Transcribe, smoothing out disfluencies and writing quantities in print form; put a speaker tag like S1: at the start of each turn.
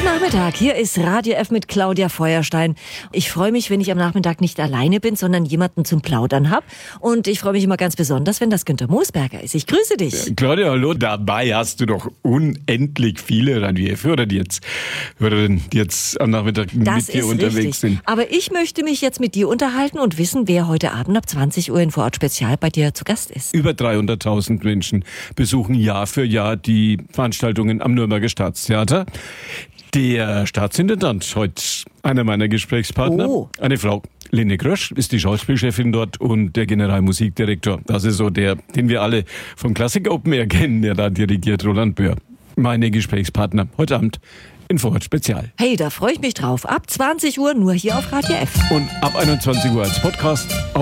S1: Nachmittag, hier ist Radio F mit Claudia Feuerstein. Ich freue mich, wenn ich am Nachmittag nicht alleine bin, sondern jemanden zum Plaudern habe. Und ich freue mich immer ganz besonders, wenn das Günther Moosberger ist. Ich grüße dich.
S2: Claudia, hallo. Dabei hast du doch unendlich viele Radio F-Hörer, die jetzt am Nachmittag mit dir unterwegs sind.
S1: Aber ich möchte mich jetzt mit dir unterhalten und wissen, wer heute Abend ab 20 Uhr in Vorort Spezial bei dir zu Gast ist.
S2: Über 300.000 Menschen besuchen Jahr für Jahr die Veranstaltungen am Nürnberger Staatstheater. Der Staatsintendant, heute einer meiner Gesprächspartner, eine Frau, Lene Krösch, ist die Schauspielchefin dort und der Generalmusikdirektor. Das ist so der, den wir alle vom Klassik Open Air kennen, der da dirigiert, Roland Böhr. Meine Gesprächspartner heute Abend in Vorort Spezial.
S1: Hey, da freue ich mich drauf. Ab 20 Uhr nur hier auf Radio F.
S2: Und ab 21 Uhr als Podcast